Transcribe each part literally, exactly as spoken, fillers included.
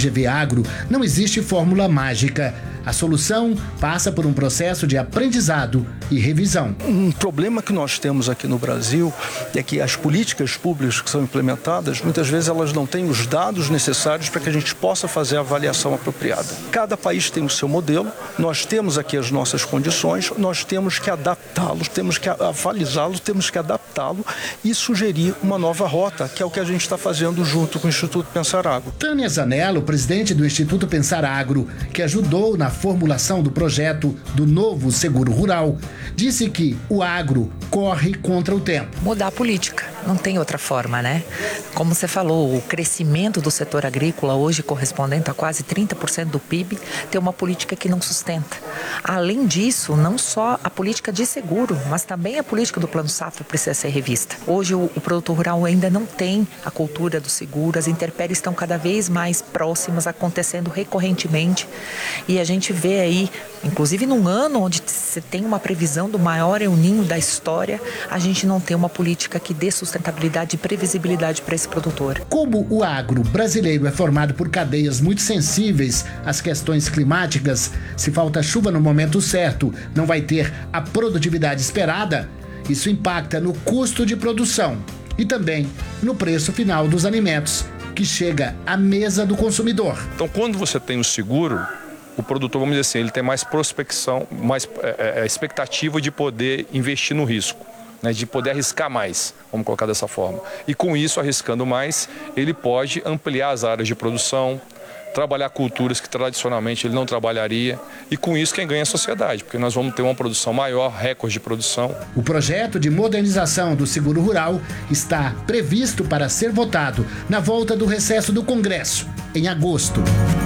G V Agro, não existe fórmula mágica. A solução passa por um processo de aprendizado e revisão. Um problema que nós temos aqui no Brasil é que as políticas públicas que são implementadas, muitas vezes elas não têm os dados necessários para que a gente possa fazer a avaliação apropriada. Cada país tem o seu modelo, nós temos aqui as nossas condições, nós temos que adaptá-los, temos que avalizá-los, temos que adaptá-lo e sugerir uma nova rota, que é o que a gente está fazendo junto com o Instituto Pensar Agro. Tânia Zanello, presidente do Instituto Pensar Agro, que ajudou na formulação do projeto do novo seguro rural, disse que o agro corre contra o tempo. Mudar a política, não tem outra forma, né? Como você falou, o crescimento do setor agrícola hoje correspondente a quase trinta por cento do P I B, tem uma política que não sustenta. Além disso, não só a política de seguro, mas também a política do Plano Safra precisa ser revista. Hoje o, o produtor rural ainda não tem a cultura do seguro, as intempéries estão cada vez mais próximas, acontecendo recorrentemente, e a gente vê aí, inclusive num ano onde você tem uma previsão do maior El Niño da história, a gente não tem uma política que dê sustentabilidade e previsibilidade para esse produtor. Como o agro brasileiro é formado por cadeias muito sensíveis às questões climáticas, se falta chuva no momento certo, não vai ter a produtividade esperada, isso impacta no custo de produção e também no preço final dos alimentos, que chega à mesa do consumidor. Então, quando você tem o seguro, o produtor, vamos dizer assim, ele tem mais prospecção, mais é, é, expectativa de poder investir no risco, né, de poder arriscar mais, vamos colocar dessa forma. E com isso, arriscando mais, ele pode ampliar as áreas de produção, trabalhar culturas que tradicionalmente ele não trabalharia, e com isso quem ganha é a sociedade, porque nós vamos ter uma produção maior, recorde de produção. O projeto de modernização do seguro rural está previsto para ser votado na volta do recesso do Congresso, em agosto.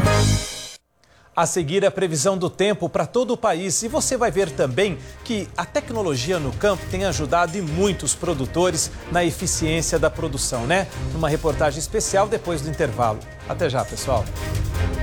A seguir, a previsão do tempo para todo o país. E você vai ver também que a tecnologia no campo tem ajudado e muitos produtores na eficiência da produção, né? Numa reportagem especial depois do intervalo. Até já, pessoal.